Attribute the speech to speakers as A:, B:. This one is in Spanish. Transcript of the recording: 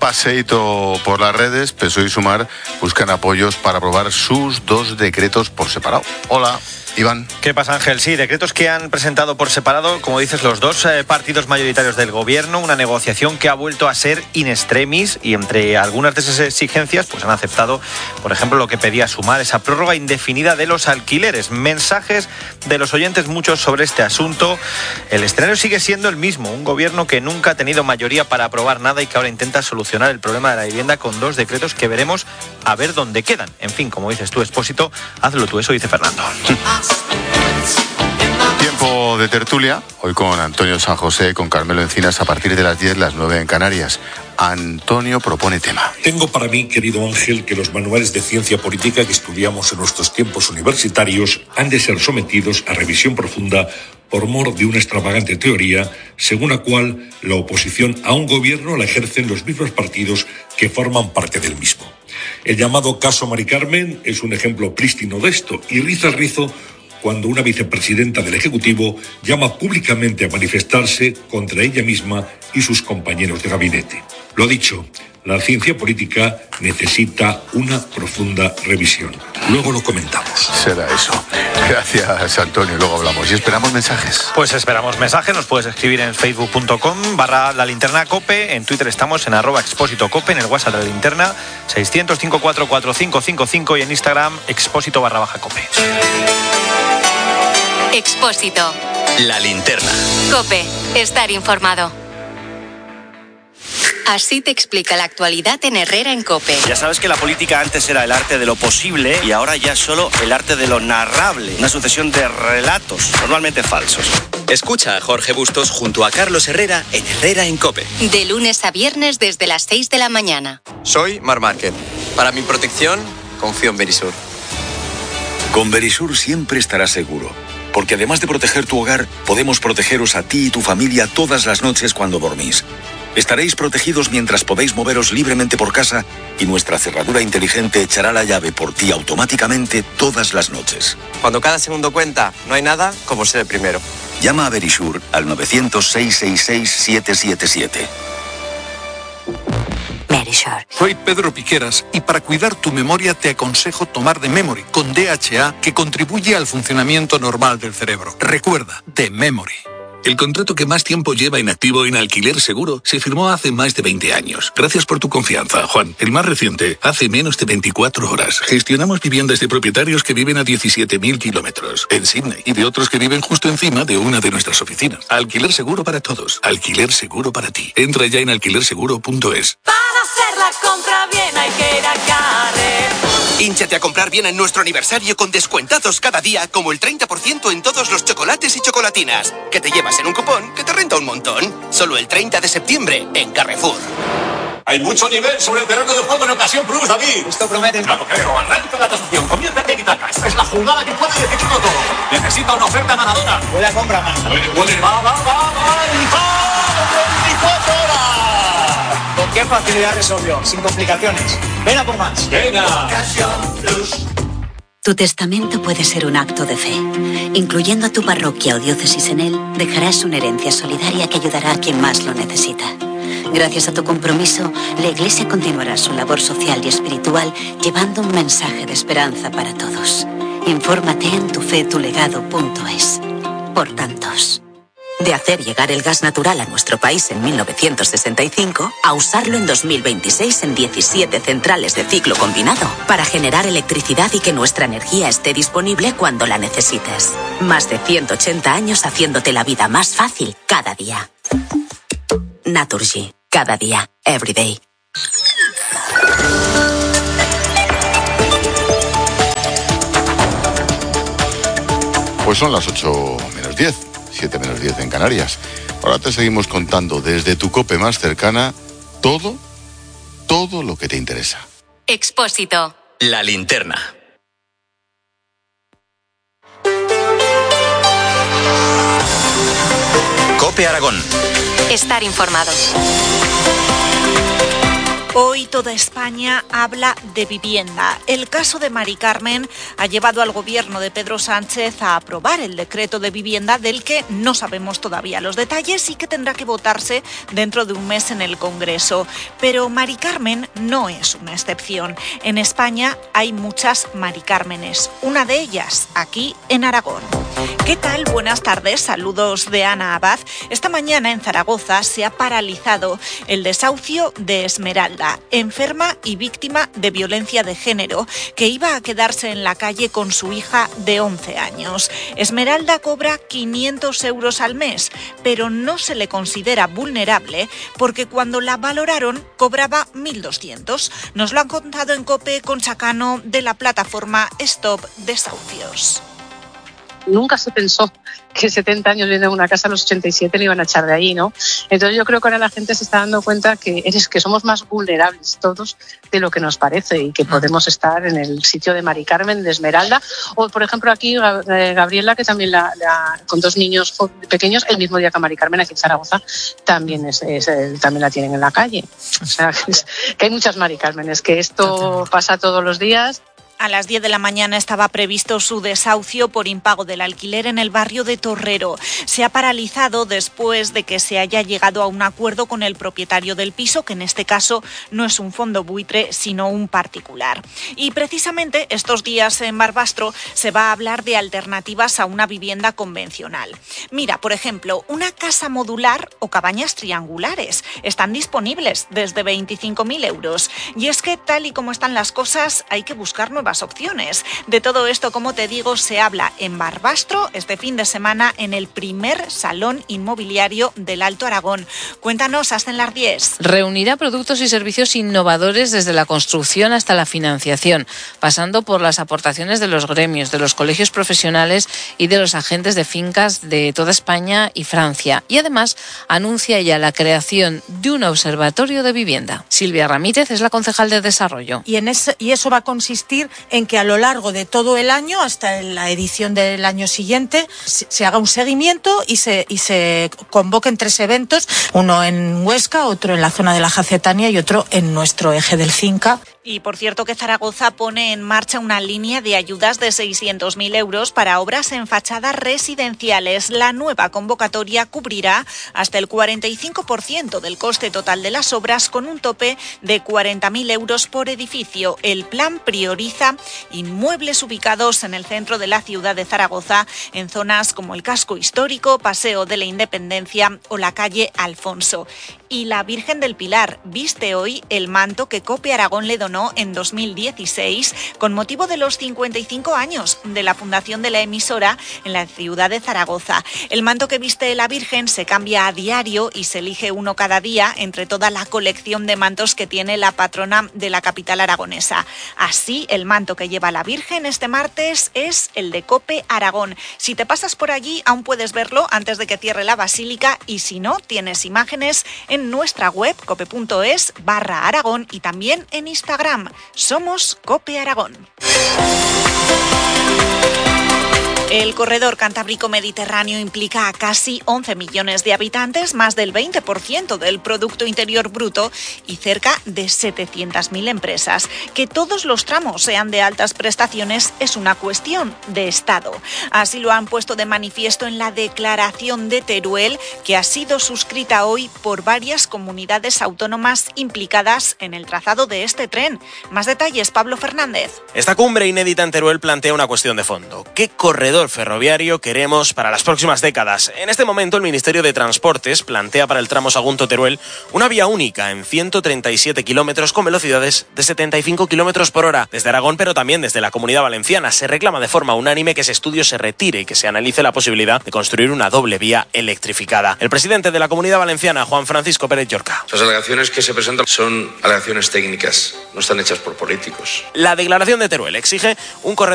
A: paseíto por las redes, PSOE y Sumar buscan apoyos para aprobar sus 2 decretos por separado. Hola, Iván.
B: ¿Qué pasa, Ángel? Sí, decretos que han presentado por separado, como dices, los 2 partidos mayoritarios del gobierno, una negociación que ha vuelto a ser in extremis, y entre algunas de esas exigencias pues han aceptado, por ejemplo, lo que pedía Sumar, esa prórroga indefinida de los alquileres. Mensajes de los oyentes muchos sobre este asunto. El escenario sigue siendo el mismo, un gobierno que nunca ha tenido mayoría para aprobar nada y que ahora intenta solucionar el problema de la vivienda con 2 decretos que veremos a ver dónde quedan. En fin, como dices tú, Expósito, hazlo tú, eso dice Fernando.
A: Tiempo de tertulia, hoy con Antonio San José, con Carmelo Encinas, a partir de las 10, las 9 en Canarias. Antonio propone tema.
C: Tengo para mí, querido Ángel, que los manuales de ciencia política que estudiamos en nuestros tiempos universitarios han de ser sometidos a revisión profunda por mor de una extravagante teoría según la cual la oposición a un gobierno la ejercen los mismos partidos que forman parte del mismo. El llamado caso Mari Carmen es un ejemplo prístino de esto, y riza el rizo cuando una vicepresidenta del Ejecutivo llama públicamente a manifestarse contra ella misma y sus compañeros de gabinete. Lo dicho, la ciencia política necesita una profunda revisión. Luego lo comentamos.
A: Será eso. Gracias, Antonio. Luego hablamos. Y esperamos mensajes.
B: Pues esperamos mensajes. Nos puedes escribir en facebook.com/lalinternacope. En Twitter estamos en @expósitocope. En el WhatsApp de la linterna 600-544-555. Y en Instagram expósito_cope.
D: Expósito.
E: La linterna.
D: Cope. Estar informado. Así te explica la actualidad en Herrera en COPE.
F: Ya sabes que la política antes era el arte de lo posible y ahora ya es solo el arte de lo narrable. Una sucesión de relatos, normalmente falsos.
E: Escucha a Jorge Bustos junto a Carlos Herrera en Herrera en COPE.
D: De lunes a viernes desde las 6 de la mañana.
G: Soy Mar Márquez. Para mi protección, confío en Verisur.
H: Con Verisur siempre estarás seguro. Porque además de proteger tu hogar, podemos protegeros a ti y tu familia todas las noches cuando dormís. Estaréis protegidos mientras podéis moveros libremente por casa y nuestra cerradura inteligente echará la llave por ti automáticamente todas las noches.
G: Cuando cada segundo cuenta, no hay nada como ser el primero.
H: Llama a Verisur al 900-666-777.
D: Verisur.
I: Soy Pedro Piqueras y para cuidar tu memoria te aconsejo tomar The Memory con DHA, que contribuye al funcionamiento normal del cerebro. Recuerda, The Memory.
J: El contrato que más tiempo lleva inactivo en Alquiler Seguro se firmó hace más de 20 años. Gracias por tu confianza, Juan. El más reciente, hace menos de 24 horas. Gestionamos viviendas de propietarios que viven a 17.000 kilómetros en Sydney y de otros que viven justo encima de una de nuestras oficinas. Alquiler Seguro para todos. Alquiler Seguro para ti. Entra ya en alquilerseguro.es.
K: Para hacer la compra bien hay que ir a Carrefour.
L: Hínchate a comprar bien en nuestro aniversario con descuentados cada día, como el 30% en todos los chocolates y chocolatinas, que te llevas en un cupón que te renta un montón. Solo el 30 de septiembre en Carrefour.
M: Hay mucho nivel sobre el terreno de juego en Ocasión Plus, David.
N: Esto promete.
M: Claro, creo. Arranca la tasación. Comienza a quitar. Esta es la jugada que puede decidirlo todo. Necesita una oferta ganadora.
N: Puede comprar más.
M: Puede. Va. 24 horas.
N: ¿Con qué facilidad resolvió? Sin complicaciones. Ven a por más.
M: Venga.
N: Ocasión Plus.
O: Tu testamento puede ser un acto de fe. Incluyendo a tu parroquia o diócesis en él, dejarás una herencia solidaria que ayudará a quien más lo necesita. Gracias a tu compromiso, la Iglesia continuará su labor social y espiritual llevando un mensaje de esperanza para todos. Infórmate en tufetulegado.es. Por tantos.
P: De hacer llegar el gas natural a nuestro país en 1965 a usarlo en 2026 en 17 centrales de ciclo combinado para generar electricidad y que nuestra energía esté disponible cuando la necesites. Más de 180 años haciéndote la vida más fácil cada día. Naturgy. Cada día. Every day.
A: Pues son las 8 menos 10. 7 menos 10 en Canarias. Ahora te seguimos contando desde tu COPE más cercana todo lo que te interesa.
D: Expósito.
E: La linterna. COPE Aragón.
D: Estar informado.
Q: Hoy toda España habla de vivienda. El caso de Mari Carmen ha llevado al gobierno de Pedro Sánchez a aprobar el decreto de vivienda del que no sabemos todavía los detalles y que tendrá que votarse dentro de un mes en el Congreso. Pero Mari Carmen no es una excepción. En España hay muchas Mari Cármenes, una de ellas aquí en Aragón. ¿Qué tal? Buenas tardes, saludos de Ana Abad. Esta mañana en Zaragoza se ha paralizado el desahucio de Esmeralda, enferma y víctima de violencia de género, que iba a quedarse en la calle con su hija de 11 años. Esmeralda cobra 500 euros al mes, pero no se le considera vulnerable porque cuando la valoraron cobraba 1.200. Nos lo han contado en COPE Concha Cano de la plataforma Stop Desahucios.
R: Nunca se pensó que 70 años viviendo en una casa a los 87 le iban a echar de ahí, ¿no? Entonces yo creo que ahora la gente se está dando cuenta que somos más vulnerables todos de lo que nos parece y que podemos estar en el sitio de Mari Carmen, de Esmeralda, o por ejemplo aquí Gabriela, que también con 2 niños pequeños, el mismo día que Mari Carmen aquí en Zaragoza, también también la tienen en la calle. O sea, que hay muchas Mari Cármenes, que esto pasa todos los días.
Q: A las 10 de la mañana estaba previsto su desahucio por impago del alquiler en el barrio de Torrero. Se ha paralizado después de que se haya llegado a un acuerdo con el propietario del piso, que en este caso no es un fondo buitre, sino un particular. Y precisamente estos días en Barbastro se va a hablar de alternativas a una vivienda convencional. Mira, por ejemplo, una casa modular o cabañas triangulares están disponibles desde 25.000 euros. Y es que tal y como están las cosas, hay que buscar nuevas opciones. De todo esto, como te digo, se habla en Barbastro este fin de semana en el primer salón inmobiliario del Alto Aragón. Cuéntanos, Ascenlar 10.
S: Reunirá productos y servicios innovadores desde la construcción hasta la financiación, pasando por las aportaciones de los gremios, de los colegios profesionales y de los agentes de fincas de toda España y Francia. Y además anuncia ya la creación de un observatorio de vivienda. Silvia Ramírez es la concejal de Desarrollo.
T: Y eso va a consistir en que a lo largo de todo el año, hasta la edición del año siguiente, se haga un seguimiento y se convoquen 3 eventos, uno en Huesca, otro en la zona de la Jacetania y otro en nuestro eje del Cinca.
Q: Y por cierto que Zaragoza pone en marcha una línea de ayudas de 600.000 euros para obras en fachadas residenciales. La nueva convocatoria cubrirá hasta el 45% del coste total de las obras, con un tope de 40.000 euros por edificio. El plan prioriza inmuebles ubicados en el centro de la ciudad de Zaragoza, en zonas como el Casco Histórico, Paseo de la Independencia o la calle Alfonso. Y la Virgen del Pilar viste hoy el manto que COPE Aragón le donó en 2016 con motivo de los 55 años de la fundación de la emisora en la ciudad de Zaragoza. El manto que viste la Virgen se cambia a diario y se elige uno cada día entre toda la colección de mantos que tiene la patrona de la capital aragonesa. Así, el manto que lleva la Virgen este martes es el de COPE Aragón. Si te pasas por allí, aún puedes verlo antes de que cierre la basílica, y si no, tienes imágenes en nuestra web cope.es/Aragón y también en Instagram. Somos COPE Aragón. El corredor Cantábrico Mediterráneo implica a casi 11 millones de habitantes, más del 20% del Producto Interior Bruto y cerca de 700.000 empresas. Que todos los tramos sean de altas prestaciones es una cuestión de Estado. Así lo han puesto de manifiesto en la declaración de Teruel, que ha sido suscrita hoy por varias comunidades autónomas implicadas en el trazado de este tren. Más detalles, Pablo Fernández.
U: Esta cumbre inédita en Teruel plantea una cuestión de fondo. ¿Qué corredor ferroviario queremos para las próximas décadas? En este momento el Ministerio de Transportes plantea para el tramo Sagunto-Teruel una vía única en 137 kilómetros con velocidades de 75 kilómetros por hora. Desde Aragón, pero también desde la Comunidad Valenciana, se reclama de forma unánime que ese estudio se retire y que se analice la posibilidad de construir una doble vía electrificada. El presidente de la Comunidad Valenciana, Juan Francisco Pérez Llorca.
V: Las alegaciones que se presentan son alegaciones técnicas, no están hechas por políticos.
U: La declaración de Teruel exige un corredor